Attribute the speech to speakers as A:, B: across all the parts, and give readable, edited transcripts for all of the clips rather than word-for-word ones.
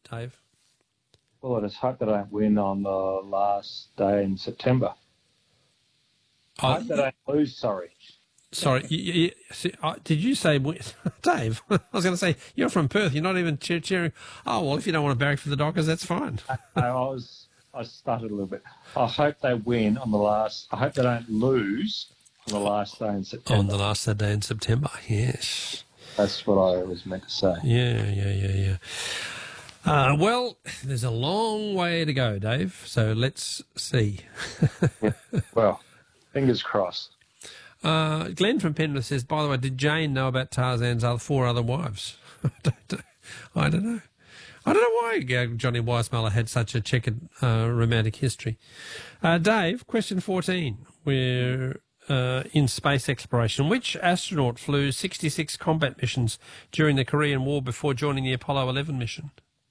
A: Dave?
B: Well, I just hope they don't win on the last day in September. I hope they don't lose, sorry.
A: Sorry, did you say, Dave? I was going to say, you're from Perth. You're not even cheering. Oh, well, if you don't want to barrack for the Dockers, that's fine.
B: I started a little bit. I hope they win on the last. I hope they don't lose on the last day in September.
A: On the last day in September, yes.
B: That's what I was meant to say.
A: Yeah. Well, there's a long way to go, Dave. So let's see.
B: Yeah. Well, fingers crossed.
A: Glenn from Penrith says, by the way, did Jane know about Tarzan's 4 other wives? I don't know. I don't know why Johnny Weissmuller had such a checkered romantic history. Dave, question 14. We're in space exploration. Which astronaut flew 66 combat missions during the Korean War before joining the Apollo 11 mission?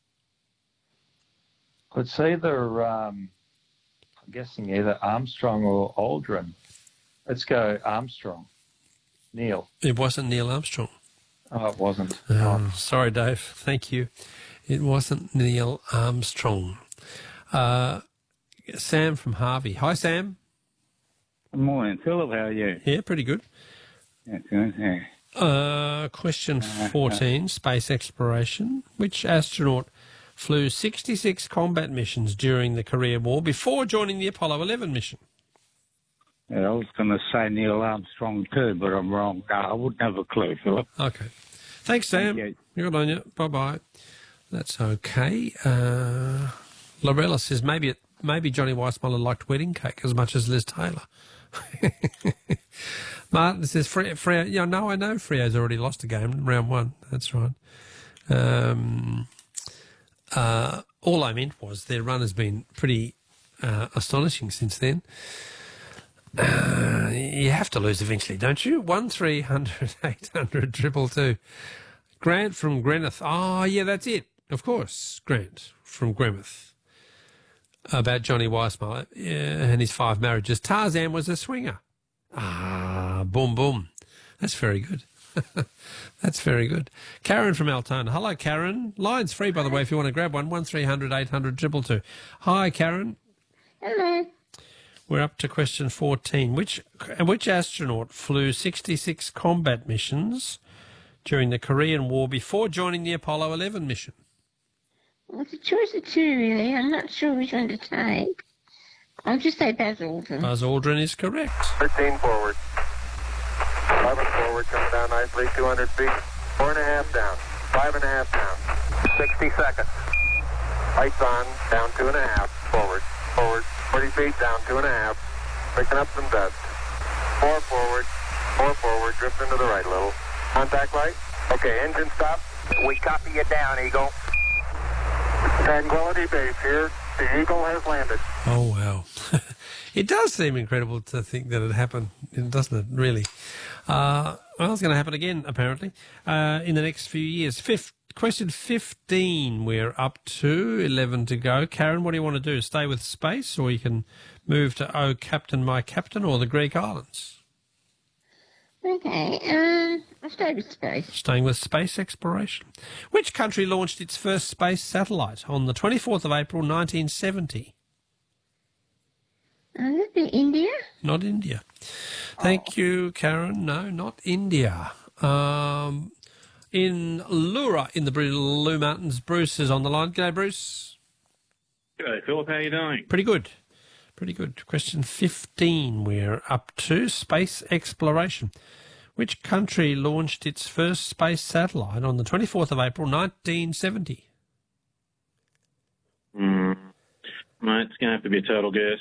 B: It's either, I'm guessing either Armstrong or Aldrin. Let's go Armstrong. Neil.
A: It wasn't Neil Armstrong.
B: Oh, it wasn't.
A: Sorry, Dave. Thank you. It wasn't Neil Armstrong. Sam from Harvey. Hi, Sam.
C: Good morning, Philip. How are you?
A: Yeah, pretty good.
C: Yeah, good. Yeah.
A: Question 14, space exploration. Which astronaut flew 66 combat missions during the Korean War before joining the Apollo 11 mission?
C: Yeah, I was going to say Neil Armstrong too, but I'm wrong. No, I wouldn't have a clue, Philip.
A: Okay. Thanks, Sam.
C: Thank you.
A: Good on you. Bye-bye. That's okay. Lorella says maybe Johnny Weissmuller liked wedding cake as much as Liz Taylor. Martin says, Freo, yeah, no, I know Freo's already lost a game in round 1. That's right. All I meant was their run has been pretty astonishing since then. You have to lose eventually, don't you? 1300 800 222. Grant from Greenock. Oh, yeah, that's it. Of course, Grant from Greenock. About Johnny Weissmuller and his 5 marriages. Tarzan was a swinger. Boom, boom. That's very good. That's very good. Karen from Altona. Hello, Karen. Line's free, by the way, if you want to grab one. 1300 800 222. Hi, Karen.
D: Hello.
A: We're up to question 14. Which astronaut flew 66 combat missions during the Korean War before joining the Apollo 11 mission?
D: Well, it's a choice of 2, really. I'm not sure which one to take. I'll just say Buzz Aldrin.
A: Buzz Aldrin is correct.
E: 13 forward. 11 forward, coming down nicely, 200 feet. 4.5 down. 5.5 down. 60 seconds. Lights on, down 2.5. Forward. 40 feet, down 2.5. Picking up some dust. 4 forward, drifting to the right a little. Contact light. Okay, engine stop. We copy you down, Eagle. Tranquility Base here. The Eagle has landed.
A: Oh, wow. It does seem incredible to think that it happened, doesn't it, really? Well, it's going to happen again, apparently, in the next few years. Question 15, we're up to 11 to go. Karen, what do you want to do? Stay with space, or you can move to Oh, Captain, My Captain, or the Greek islands?
D: Okay, I'll stay with space.
A: Staying with space exploration. Which country launched its first space satellite on the 24th of April, 1970?
D: That'd be India?
A: Not India. Thank you, Karen. No, not India. In Lura, in the Blue Mountains, Bruce is on the line. G'day, Bruce.
F: G'day, Philip. How you doing?
A: Pretty good. Pretty good. Question 15, we're up to space exploration. Which country launched its first space satellite on the 24th of April, 1970?
F: Mate, it's going to have to be a total guess.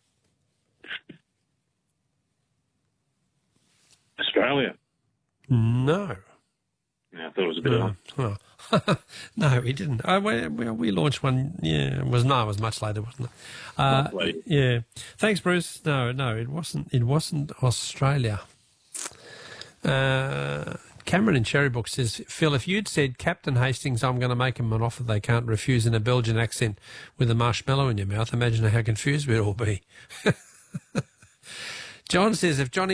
F: Australia.
A: No.
F: Yeah, I thought it was a bit of
A: No, we didn't. We launched one. Yeah, it was much later, wasn't it?
F: late.
A: Yeah. Thanks, Bruce. No, it wasn't. It wasn't Australia. Cameron in Cherrybrook says, Phil, if you'd said Captain Hastings, I'm going to make him an offer they can't refuse in a Belgian accent with a marshmallow in your mouth, imagine how confused we'd all be. John says, if Johnny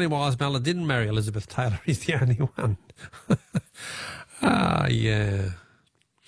A: Weissmuller didn't marry Elizabeth Taylor, he's the only one. Yeah.